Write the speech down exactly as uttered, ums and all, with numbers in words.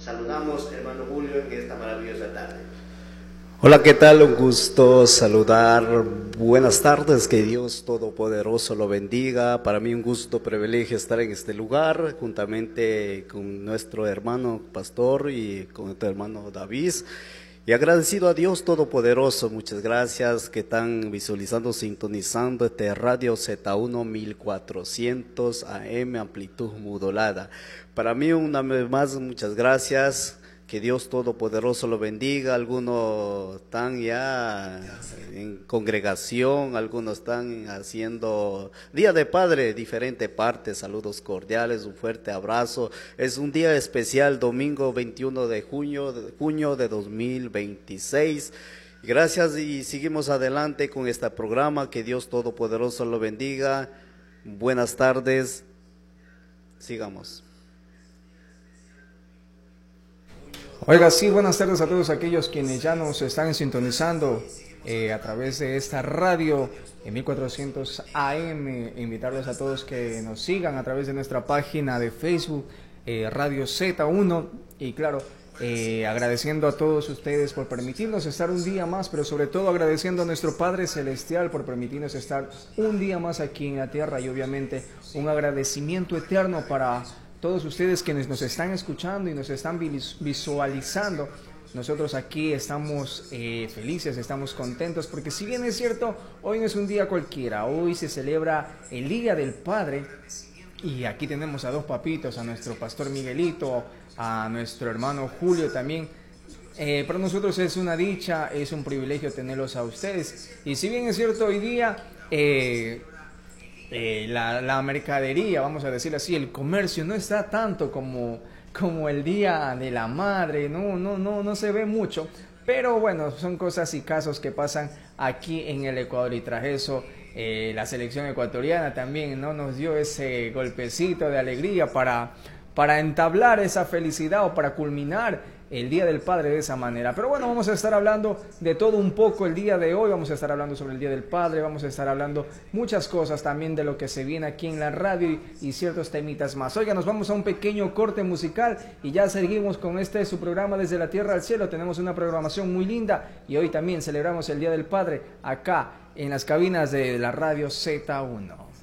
Saludamos, hermano Julio, en esta maravillosa tarde. Hola, ¿qué tal? Un gusto saludar. Buenas tardes, que Dios Todopoderoso lo bendiga. Para mí un gusto, privilegio estar en este lugar, juntamente con nuestro hermano pastor y con nuestro hermano David. Y agradecido a Dios Todopoderoso, muchas gracias que están visualizando, sintonizando este radio Z uno mil cuatrocientos A M, amplitud modulada. Para mí una vez más, muchas gracias. Que Dios Todopoderoso lo bendiga. Algunos están ya en congregación, algunos están haciendo Día de Padre, diferentes partes. Saludos cordiales, un fuerte abrazo. Es un día especial, domingo veintiuno de junio, de junio de dos mil veintiséis. Gracias y seguimos adelante con este programa. Que Dios Todopoderoso lo bendiga. Buenas tardes. Sigamos. Oiga, sí, buenas tardes a todos aquellos quienes ya nos están sintonizando eh, a través de esta radio en mil cuatrocientos A M. Invitarles a todos que nos sigan a través de nuestra página de Facebook, eh, Radio Z uno. Y claro, eh, agradeciendo a todos ustedes por permitirnos estar un día más, pero sobre todo agradeciendo a nuestro Padre Celestial por permitirnos estar un día más aquí en la tierra. Y obviamente un agradecimiento eterno para todos ustedes quienes nos están escuchando y nos están visualizando. Nosotros aquí estamos eh, felices, estamos contentos, porque si bien es cierto, hoy no es un día cualquiera, hoy se celebra el Día del Padre, y aquí tenemos a dos papitos, a nuestro pastor Miguelito, a nuestro hermano Julio también. Eh, para nosotros es una dicha, es un privilegio tenerlos a ustedes, y si bien es cierto, hoy día Eh, Eh, la, la mercadería, vamos a decir así, el comercio no está tanto como, como el Día de la Madre, no, no, no, no se ve mucho, pero bueno, son cosas y casos que pasan aquí en el Ecuador, y tras eso eh, la selección ecuatoriana también no nos dio ese golpecito de alegría para, para entablar esa felicidad o para culminar el Día del Padre de esa manera. Pero bueno, vamos a estar hablando de todo un poco el día de hoy. Vamos a estar hablando sobre el Día del Padre, vamos a estar hablando muchas cosas también de lo que se viene aquí en la radio y, y ciertos temitas más. Oiga, nos vamos a un pequeño corte musical y ya seguimos con este su programa Desde la Tierra al Cielo. Tenemos una programación muy linda y hoy también celebramos el Día del Padre acá en las cabinas de la radio Z uno.